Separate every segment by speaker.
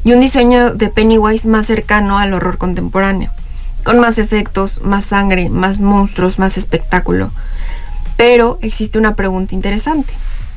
Speaker 1: y un diseño de Pennywise más cercano al horror contemporáneo, con más efectos, más sangre, más monstruos, más espectáculo. Pero existe una pregunta interesante.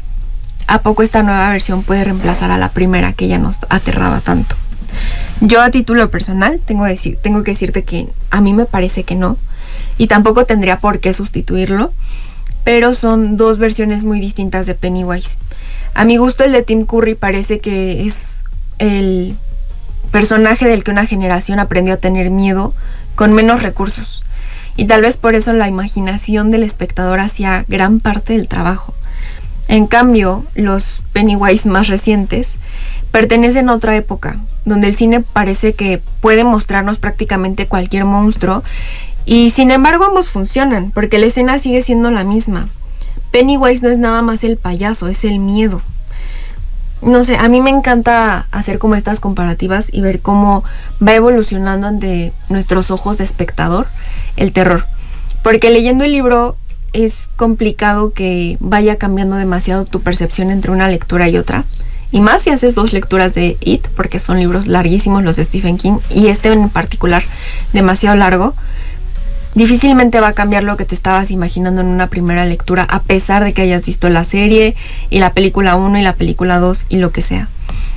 Speaker 1: ¿A poco esta nueva versión puede reemplazar a la primera que ya nos aterraba tanto? Yo, a título personal, tengo que decirte que a mí me parece que no, y tampoco tendría por qué sustituirlo, pero son dos versiones muy distintas de Pennywise. A mi gusto, el de Tim Curry parece que es el personaje del que una generación aprendió a tener miedo con menos recursos, y tal vez por eso la imaginación del espectador hacía gran parte del trabajo. En cambio, los Pennywise más recientes pertenecen a otra época, donde el cine parece que puede mostrarnos prácticamente cualquier monstruo, y sin embargo ambos funcionan, porque la escena sigue siendo la misma. Pennywise no es nada más el payaso, es el miedo. No sé, a mí me encanta hacer como estas comparativas y ver cómo va evolucionando ante nuestros ojos de espectador el terror, porque leyendo el libro es complicado que vaya cambiando demasiado tu percepción entre una lectura y otra, y más si haces dos lecturas de It, porque son libros larguísimos los de Stephen King, y este en particular demasiado largo. Difícilmente va a cambiar lo que te estabas imaginando en una primera lectura, a pesar de que hayas visto la serie y la película 1 y la película 2 y lo que sea.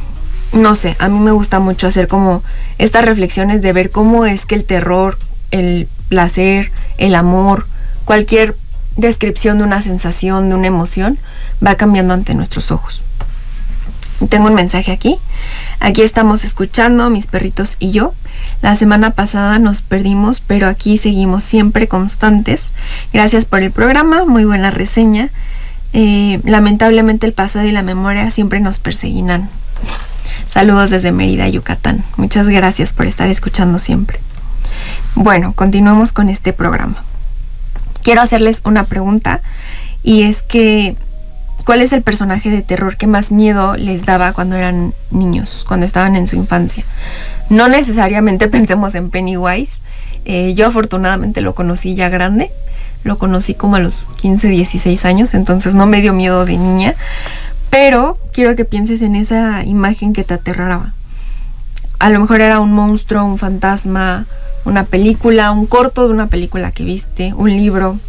Speaker 1: No sé, a mí me gusta mucho hacer como estas reflexiones de ver cómo es que el terror, el placer, el amor, cualquier descripción de una sensación, de una emoción, va cambiando ante nuestros ojos. Tengo un mensaje aquí. Aquí estamos escuchando, mis perritos y yo. La semana pasada nos perdimos, pero aquí seguimos siempre constantes. Gracias por el programa, muy buena reseña. Lamentablemente el pasado y la memoria siempre nos perseguirán. Saludos desde Mérida, Yucatán. Muchas gracias por estar escuchando siempre. Bueno, continuemos con este programa. Quiero hacerles una pregunta, y es que ¿cuál es el personaje de terror que más miedo les daba cuando eran niños, cuando estaban en su infancia? No necesariamente pensemos en Pennywise. Yo afortunadamente lo conocí ya grande. Lo conocí como a los 15, 16 años, entonces no me dio miedo de niña. Pero quiero que pienses en esa imagen que te aterraba. A lo mejor era un monstruo, un fantasma, una película, un corto de una película que viste, un libro.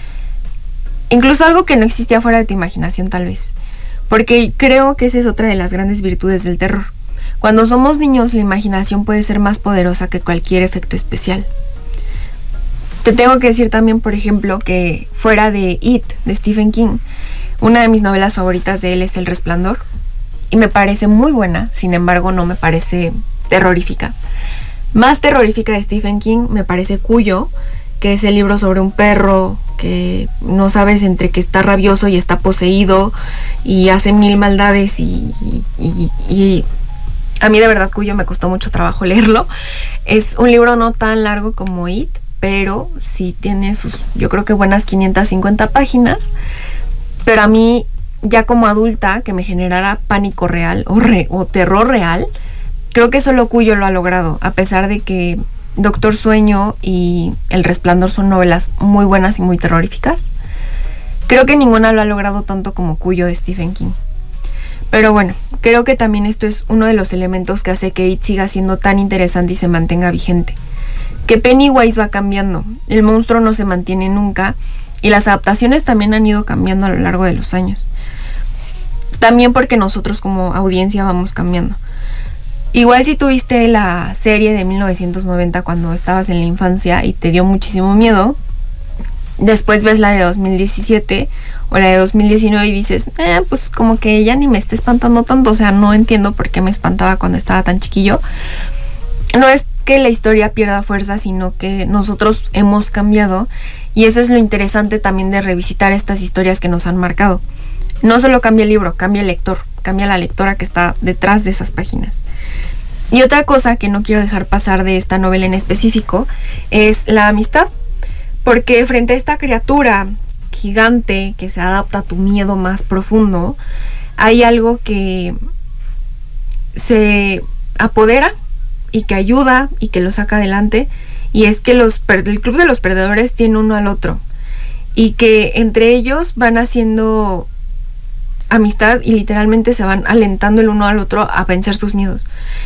Speaker 1: Incluso algo que no existía fuera de tu imaginación, tal vez. Porque creo que esa es otra de las grandes virtudes del terror. Cuando somos niños, la imaginación puede ser más poderosa que cualquier efecto especial. Te tengo que decir también, por ejemplo, que fuera de It, de Stephen King, una de mis novelas favoritas de él es El Resplandor. Y me parece muy buena, sin embargo no me parece terrorífica. Más terrorífica de Stephen King me parece Cuyo, que es el libro sobre un perro que no sabes entre que está rabioso y está poseído y hace mil maldades, y a mí de verdad Cuyo me costó mucho trabajo leerlo. Es un libro no tan largo como It, pero sí tiene sus, yo creo que buenas 550 páginas, pero a mí ya como adulta que me generara pánico real o terror real, creo que solo Cuyo lo ha logrado, a pesar de que Doctor Sueño y El Resplandor son novelas muy buenas y muy terroríficas. Creo que ninguna lo ha logrado tanto como Cuyo de Stephen King. Pero bueno, creo que también esto es uno de los elementos que hace que It siga siendo tan interesante y se mantenga vigente. Que Pennywise va cambiando, el monstruo no se mantiene nunca, y las adaptaciones también han ido cambiando a lo largo de los años. También porque nosotros como audiencia vamos cambiando. Igual si tuviste la serie de 1990 cuando estabas en la infancia y te dio muchísimo miedo, después ves la de 2017 o la de 2019 y dices, pues como que ya ni me está espantando tanto, o sea, no entiendo por qué me espantaba cuando estaba tan chiquillo. No es que la historia pierda fuerza, sino que nosotros hemos cambiado, y eso es lo interesante también de revisitar estas historias que nos han marcado. No solo cambia el libro, cambia el lector, cambia la lectora que está detrás de esas páginas. Y otra cosa que no quiero dejar pasar de esta novela en específico es la amistad, porque frente a esta criatura gigante que se adapta a tu miedo más profundo, hay algo que se apodera y que ayuda y que lo saca adelante, y es que el Club de los Perdedores tiene uno al otro, y que entre ellos van haciendo amistad y literalmente se van alentando el uno al otro a vencer sus miedos.